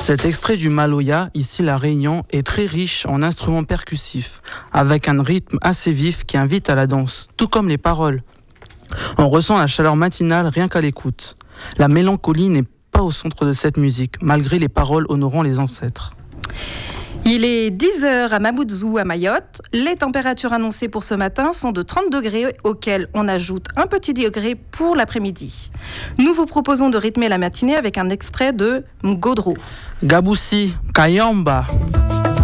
Cet extrait du Maloya, ici la Réunion, est très riche en instruments percussifs, avec un rythme assez vif qui invite à la danse, tout comme les paroles. On ressent la chaleur matinale rien qu'à l'écoute. La mélancolie n'est pas au centre de cette musique, malgré les paroles honorant les ancêtres. Il est 10h à Mamoudzou, à Mayotte. Les températures annoncées pour ce matin sont de 30 degrés, auxquels on ajoute un petit degré pour l'après-midi. Nous vous proposons de rythmer la matinée avec un extrait de Mgodro. Gaboussi, Kayamba.